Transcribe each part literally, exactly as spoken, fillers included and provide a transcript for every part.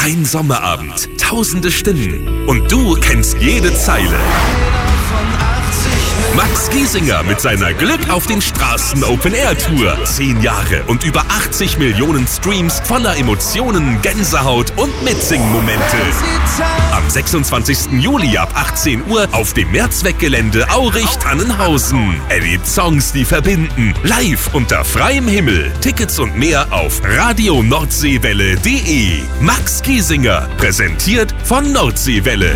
Ein Sommerabend, tausende Stimmen und du kennst jede Zeile. Max Giesinger mit seiner Glück auf den Straßen Open Air Tour. Zehn Jahre und über achtzig Millionen Streams voller Emotionen, Gänsehaut und Mitsingen-Momente. Am sechsundzwanzigsten Juli ab achtzehn Uhr auf dem Mehrzweckgelände Aurich-Tannenhausen. Erlebt Songs, die verbinden. Live unter freiem Himmel. Tickets und mehr auf radio nordseewelle punkt de. Max Giesinger, präsentiert von Nordseewelle.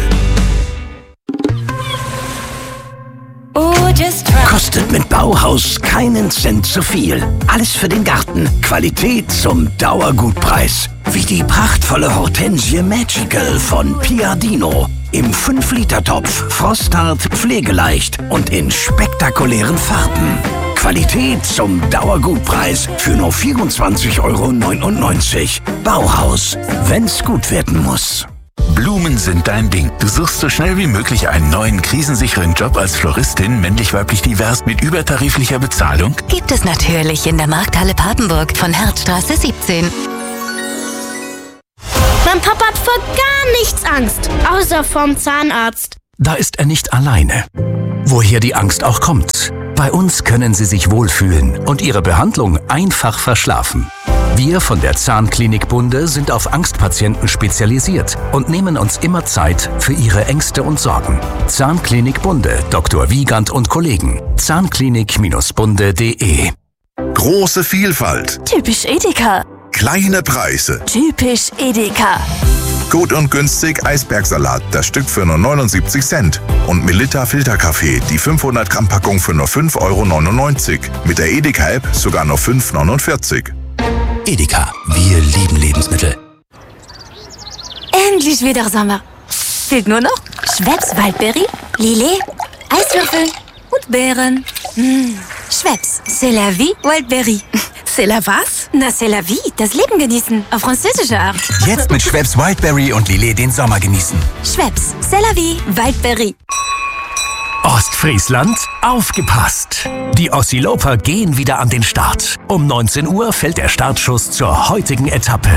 Kostet mit Bauhaus keinen Cent zu viel. Alles für den Garten. Qualität zum Dauergutpreis. Wie die prachtvolle Hortensie Magical von Piadino. Im fünf Liter Topf, frosthart, pflegeleicht und in spektakulären Farben. Qualität zum Dauergutpreis für nur vierundzwanzig Euro neunundneunzig. Bauhaus, wenn's gut werden muss. Blumen sind dein Ding. Du suchst so schnell wie möglich einen neuen, krisensicheren Job als Floristin, männlich-weiblich divers, mit übertariflicher Bezahlung? Gibt es natürlich in der Markthalle Papenburg von Herzstraße siebzehn. Mein Papa hat vor gar nichts Angst, außer vorm Zahnarzt. Da ist er nicht alleine. Woher die Angst auch kommt. Bei uns können Sie sich wohlfühlen und Ihre Behandlung einfach verschlafen. Wir von der Zahnklinik Bunde sind auf Angstpatienten spezialisiert und nehmen uns immer Zeit für Ihre Ängste und Sorgen. Zahnklinik Bunde, Doktor Wiegand und Kollegen. Zahnklinik Bunde punkt de. Große Vielfalt. Typisch Edeka. Kleine Preise. Typisch Edeka. Gut und günstig Eisbergsalat, das Stück für nur neunundsiebzig Cent. Und Melitta Filterkaffee, die fünfhundert Gramm Packung für nur fünf Euro neunundneunzig. Mit der Edeka-App sogar nur fünf Euro neunundvierzig. Edeka, wir lieben Lebensmittel. Endlich wieder Sommer. Fehlt nur noch Schweppes Waldberry, Lillet, Eiswürfel und Beeren. Mmh. Schweppes, c'est la vie, Waldberry. C'est la was? Na, c'est la vie, das Leben genießen, auf französische Art. Jetzt mit Schweppes Wildberry und Lillet den Sommer genießen. Schweppes, c'est la vie, Waldberry. Ostfriesland, aufgepasst! Die Ossiloper gehen wieder an den Start. Um neunzehn Uhr fällt der Startschuss zur heutigen Etappe.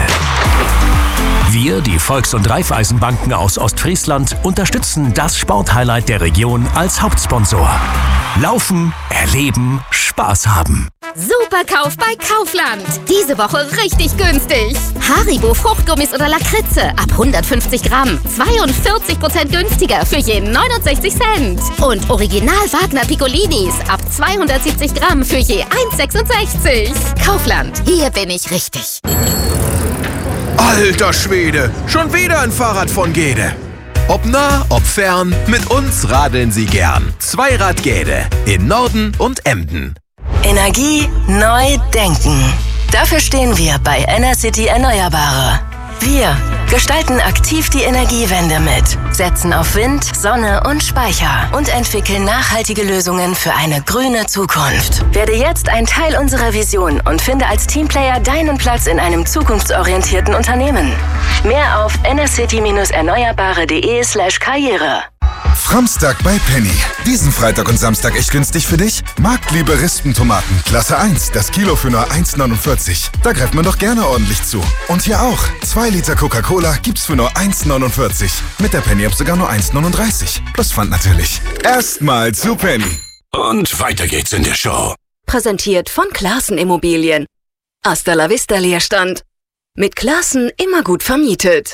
Wir, die Volks- und Raiffeisenbanken aus Ostfriesland, unterstützen das Sporthighlight der Region als Hauptsponsor. Laufen, erleben, Spaß haben. Super Kauf bei Kaufland. Diese Woche richtig günstig. Haribo Fruchtgummis oder Lakritze ab hundertfünfzig Gramm. zweiundvierzig Prozent günstiger für je neunundsechzig Cent. Und Original Wagner Piccolinis ab zweihundertsiebzig Gramm für je eins Komma sechsundsechzig. Kaufland, hier bin ich richtig. Alter Schwede, schon wieder ein Fahrrad von Gede. Ob nah, ob fern, mit uns radeln Sie gern. Zweirad Gede in Norden und Emden. Energie neu denken. Dafür stehen wir bei Enercity Erneuerbare. Wir gestalten aktiv die Energiewende mit, setzen auf Wind, Sonne und Speicher und entwickeln nachhaltige Lösungen für eine grüne Zukunft. Werde jetzt ein Teil unserer Vision und finde als Teamplayer deinen Platz in einem zukunftsorientierten Unternehmen. Mehr auf enercity-erneuerbare.de slash Karriere. Framstag bei Penny. Diesen Freitag und Samstag echt günstig für dich? Marktliebe Rispentomaten, Klasse eins, das Kilo für nur eins Komma neunundvierzig. Da greift man doch gerne ordentlich zu. Und hier auch. zwei Liter Coca-Cola gibt's für nur eins Komma neunundvierzig. Mit der Penny-App sogar nur eins Komma neununddreißig. Plus Pfand natürlich. Erstmal zu Penny. Und weiter geht's in der Show. Präsentiert von Classen Immobilien. Hasta la vista Leerstand. Mit Classen immer gut vermietet.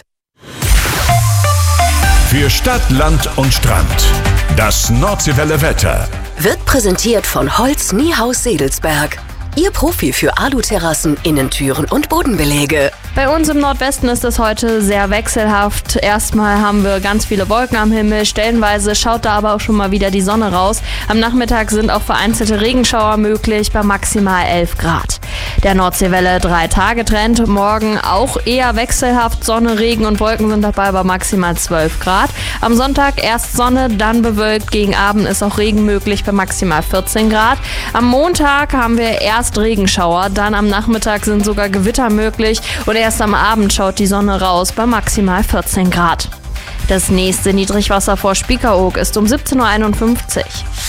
Für Stadt, Land und Strand. Das Nordseewelle Wetter. Wird präsentiert von Holz Niehaus Sedelsberg. Ihr Profi für Aluterrassen, Innentüren und Bodenbeläge. Bei uns im Nordwesten ist es heute sehr wechselhaft. Erstmal haben wir ganz viele Wolken am Himmel. Stellenweise schaut da aber auch schon mal wieder die Sonne raus. Am Nachmittag sind auch vereinzelte Regenschauer möglich bei maximal elf Grad. Der Nordseewelle drei Tage Trend. Morgen auch eher wechselhaft. Sonne, Regen und Wolken sind dabei bei maximal zwölf Grad. Am Sonntag erst Sonne, dann bewölkt. Gegen Abend ist auch Regen möglich bei maximal vierzehn Grad. Am Montag haben wir erst Regenschauer, dann am Nachmittag sind sogar Gewitter möglich und erst am Abend schaut die Sonne raus bei maximal vierzehn Grad. Das nächste Niedrigwasser vor Spiekeroog ist um siebzehn Uhr einundfünfzig.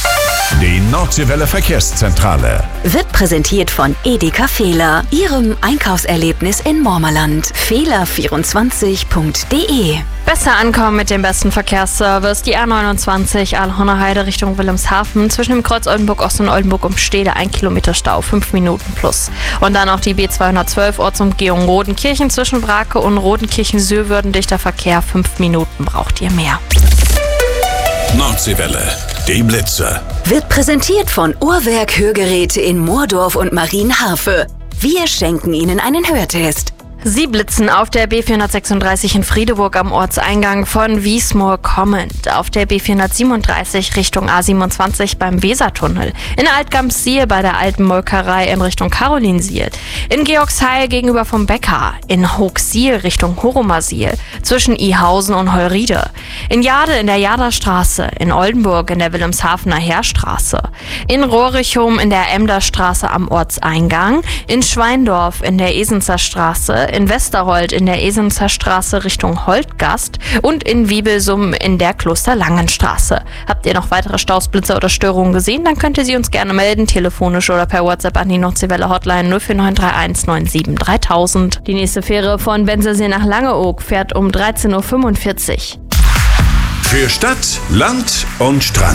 Die Nordseewelle Verkehrszentrale. Wird präsentiert von Edeka Fehler, Ihrem Einkaufserlebnis in Mormerland. Fehler vierundzwanzig punkt de. Besser ankommen mit dem besten Verkehrsservice. Die A neunundzwanzig Aalhorner Heide Richtung Wilhelmshaven. Zwischen dem Kreuz Oldenburg-Ost und Oldenburg-Umstede ein Kilometer Stau, fünf Minuten plus. Und dann auch die B zweihundertzwölf Ortsumgehung Rodenkirchen zwischen Brake und Rodenkirchen-Söhwürden. Dichter Verkehr, fünf Minuten braucht ihr mehr. Nordseewelle, die Blitze. Wird präsentiert von Uhrwerk Hörgeräte in Moordorf und Marienhafe. Wir schenken Ihnen einen Hörtest. Sie blitzen auf der B vierhundertsechsunddreißig in Friedeburg am Ortseingang von Wiesmoor kommend, auf der B vierhundertsiebenunddreißig Richtung A siebenundzwanzig beim Wesertunnel, in Altgamp-Siel bei der alten Molkerei in Richtung Karolinsiel, in Georgsheil gegenüber vom Bäcker, in Hochsiel Richtung Horomersiel, zwischen Ihausen und Holriede, in Jade in der Jaderstraße, in Oldenburg in der Wilhelmshavener Heerstraße, in Rohrichum in der Emderstraße am Ortseingang, in Schweindorf in der Esenzer Straße, in Westerhold in der Esenzer Straße Richtung Holtgast und in Wiebelsum in der Klosterlangenstraße. Habt ihr noch weitere Staus, Blitzer oder Störungen gesehen? Dann könnt ihr sie uns gerne melden, telefonisch oder per WhatsApp an die Nordseewelle Hotline null vier neun drei eins neun sieben dreitausend. Die nächste Fähre von Bensersee nach Langeoog fährt um dreizehn Uhr fünfundvierzig. Für Stadt, Land und Strand.